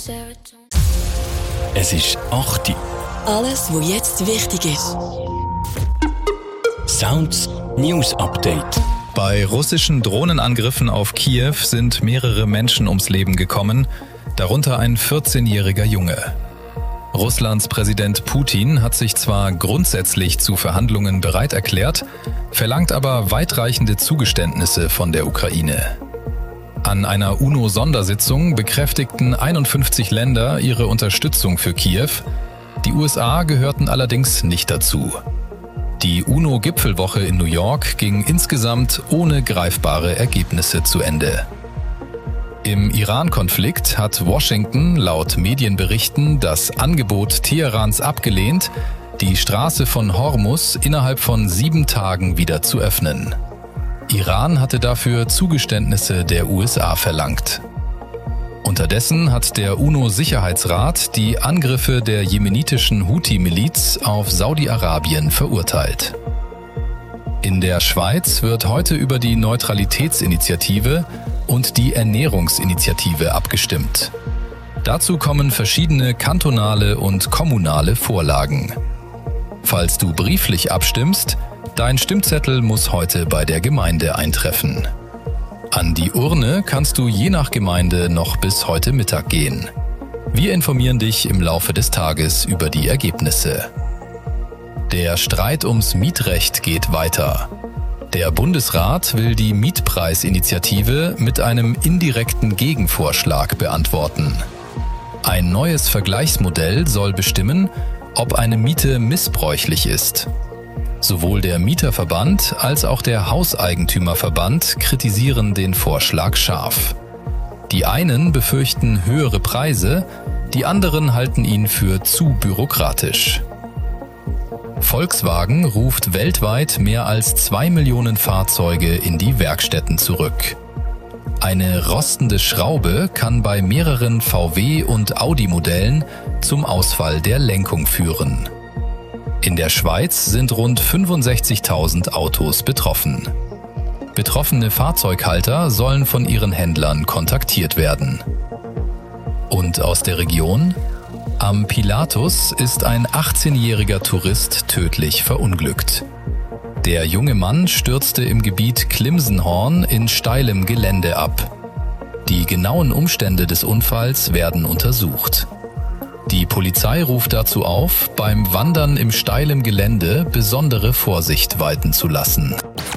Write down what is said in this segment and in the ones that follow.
Es ist 8 Uhr. Alles, was jetzt wichtig ist. Sounds News Update. Bei russischen Drohnenangriffen auf Kiew sind mehrere Menschen ums Leben gekommen, darunter ein 14-jähriger Junge. Russlands Präsident Putin hat sich zwar grundsätzlich zu Verhandlungen bereit erklärt, verlangt aber weitreichende Zugeständnisse von der Ukraine. An einer UNO-Sondersitzung bekräftigten 51 Länder ihre Unterstützung für Kiew. Die USA gehörten allerdings nicht dazu. Die UNO-Gipfelwoche in New York ging insgesamt ohne greifbare Ergebnisse zu Ende. Im Iran-Konflikt hat Washington laut Medienberichten das Angebot Teherans abgelehnt, die Straße von Hormuz innerhalb von 7 Tagen wieder zu öffnen. Iran hatte dafür Zugeständnisse der USA verlangt. Unterdessen hat der UNO-Sicherheitsrat die Angriffe der jemenitischen Houthi-Miliz auf Saudi-Arabien verurteilt. In der Schweiz wird heute über die Neutralitätsinitiative und die Ernährungsinitiative abgestimmt. Dazu kommen verschiedene kantonale und kommunale Vorlagen. Falls du brieflich abstimmst, dein Stimmzettel muss heute bei der Gemeinde eintreffen. An die Urne kannst du je nach Gemeinde noch bis heute Mittag gehen. Wir informieren dich im Laufe des Tages über die Ergebnisse. Der Streit ums Mietrecht geht weiter. Der Bundesrat will die Mietpreisinitiative mit einem indirekten Gegenvorschlag beantworten. Ein neues Vergleichsmodell soll bestimmen, ob eine Miete missbräuchlich ist. Sowohl der Mieterverband als auch der Hauseigentümerverband kritisieren den Vorschlag scharf. Die einen befürchten höhere Preise, die anderen halten ihn für zu bürokratisch. Volkswagen ruft weltweit mehr als 2 Millionen Fahrzeuge in die Werkstätten zurück. Eine rostende Schraube kann bei mehreren VW- und Audi-Modellen zum Ausfall der Lenkung führen. In der Schweiz sind rund 65.000 Autos betroffen. Betroffene Fahrzeughalter sollen von ihren Händlern kontaktiert werden. Und aus der Region? Am Pilatus ist ein 18-jähriger Tourist tödlich verunglückt. Der junge Mann stürzte im Gebiet Klimsenhorn in steilem Gelände ab. Die genauen Umstände des Unfalls werden untersucht. Die Polizei ruft dazu auf, beim Wandern im steilen Gelände besondere Vorsicht walten zu lassen.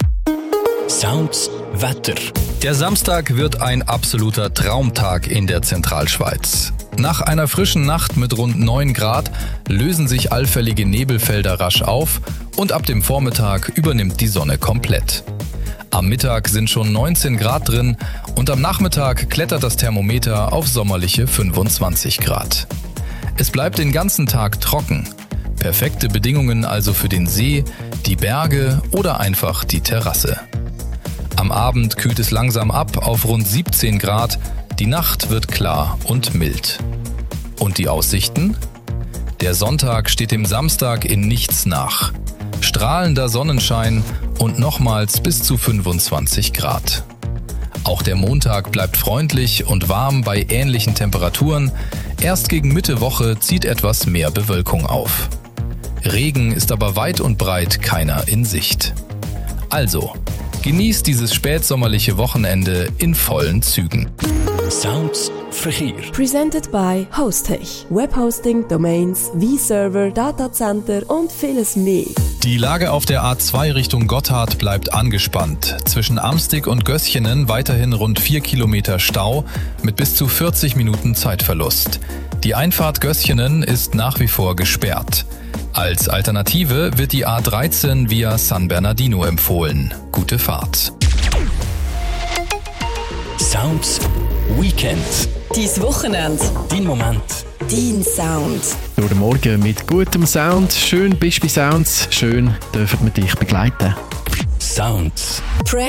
Sounds Wetter. Der Samstag wird ein absoluter Traumtag in der Zentralschweiz. Nach einer frischen Nacht mit rund 9 Grad lösen sich allfällige Nebelfelder rasch auf und ab dem Vormittag übernimmt die Sonne komplett. Am Mittag sind schon 19 Grad drin und am Nachmittag klettert das Thermometer auf sommerliche 25 Grad. Es bleibt den ganzen Tag trocken. Perfekte Bedingungen also für den See, die Berge oder einfach die Terrasse. Am Abend kühlt es langsam ab auf rund 17 Grad. Die Nacht wird klar und mild. Und die Aussichten? Der Sonntag steht dem Samstag in nichts nach. Strahlender Sonnenschein und nochmals bis zu 25 Grad. Auch der Montag bleibt freundlich und warm bei ähnlichen Temperaturen. Erst gegen Mitte Woche zieht etwas mehr Bewölkung auf. Regen ist aber weit und breit keiner in Sicht. Also, genießt dieses spätsommerliche Wochenende in vollen Zügen. Sounds Verkehr. Presented by Hostech. Webhosting, Domains, V-Server, Datacenter und vieles mehr. Die Lage auf der A2 Richtung Gotthard bleibt angespannt. Zwischen Amstig und Gößchenen weiterhin rund 4 Kilometer Stau mit bis zu 40 Minuten Zeitverlust. Die Einfahrt Gößchenen ist nach wie vor gesperrt. Als Alternative wird die A13 via San Bernardino empfohlen. Gute Fahrt. Sounds Weekend. Dein Wochenende. Dein Moment. Dein Sound. Durch den Morgen mit gutem Sound. Schön bist du bei Sounds. Schön dürfen wir dich begleiten. Sounds.